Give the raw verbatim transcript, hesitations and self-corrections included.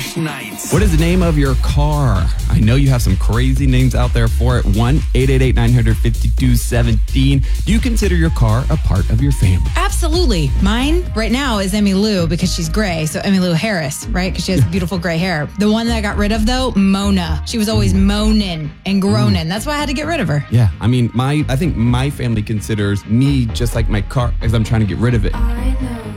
Weeknights. What is the name of your car? I know you have some crazy names out there for it. one eight eight eight, nine five two, one seven. Do you consider your car a part of your family? Absolutely. Mine right now is Emmy Lou because she's gray. So Emmy Lou Harris, right? Because she has beautiful gray hair. The one that I got rid of, though, Mona. She was always moaning and groaning. That's why I had to get rid of her. Yeah, I mean, my I think my family considers me just like my car because I'm trying to get rid of it. I know.